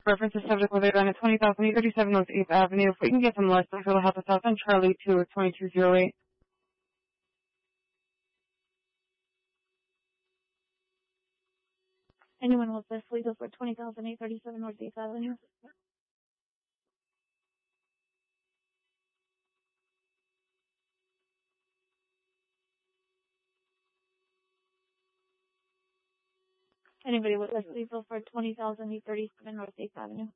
reference is subject whether done at 20,837 North 8th Avenue. If we can get some less, please will help us out on Charlie 2 with 2208. Anyone with this legal for 20,837 North 8th Avenue? Anybody with this legal for 20,837 North 8th Avenue?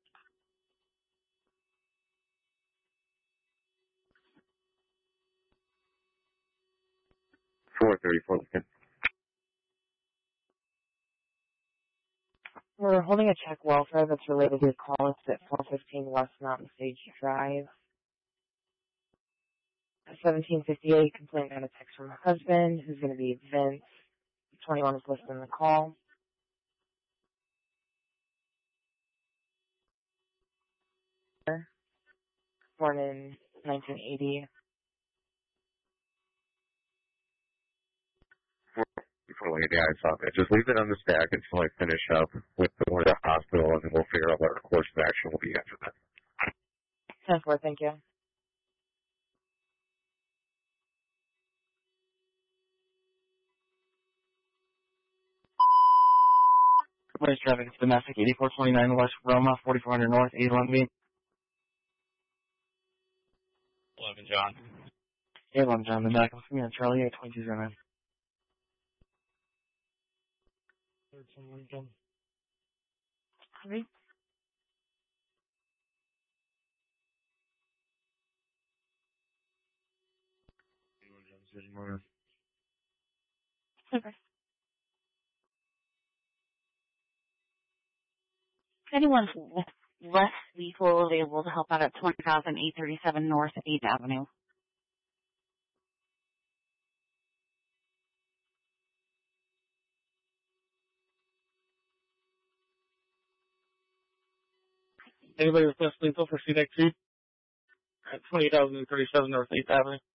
We're holding a check welfare that's related to your call. It's at 415 West Mountain Stage Drive. At 1758, complaint got a text from her husband, who's going to be Vince. 21 is listed in the call. Born in 1980. Before laying the eyes off it. Just leave it on the stack until I finish up with the one at the hospital, and then we'll figure out what our course of action will be after that. 10-4, thank you. Police traffic, it's domestic, 8429 West Roma, 4400 North, 811 11 John. 811 John, the back of me on Charlie 82209. Third son Lincoln. Sorry? Okay. Anyone less lethal available to help out at 20,837 North 8th Avenue? Anybody with less lethal for CDEC 2? At 20,037 North 8th Avenue.